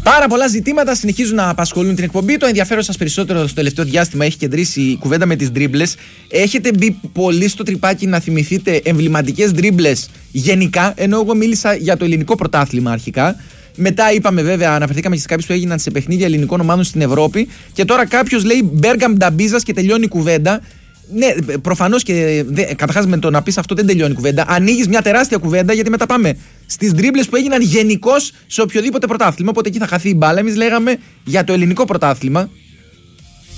Πάρα πολλά ζητήματα συνεχίζουν να απασχολούν την εκπομπή. Το ενδιαφέρον σας περισσότερο στο τελευταίο διάστημα έχει κεντρήσει η κουβέντα με τις ντρίμπλες. Έχετε μπει πολύ στο τρυπάκι να θυμηθείτε εμβληματικές ντρίμπλες γενικά, ενώ εγώ μίλησα για το ελληνικό πρωτάθλημα αρχικά. Μετά είπαμε βέβαια, αναφερθήκαμε και σε κάποιους που έγιναν σε παιχνίδια ελληνικών ομάδων στην Ευρώπη. Και τώρα κάποιος λέει Μπέργαμ Νταμπίζας και τελειώνει η κουβέντα. Ναι, προφανώς και καταρχάς με το να πεις αυτό δεν τελειώνει η κουβέντα. Ανοίγεις μια τεράστια κουβέντα γιατί μετά πάμε στις ντρίμπλες που έγιναν γενικώς σε οποιοδήποτε πρωτάθλημα. Οπότε εκεί θα χαθεί η μπάλα. Εμείς λέγαμε για το ελληνικό πρωτάθλημα.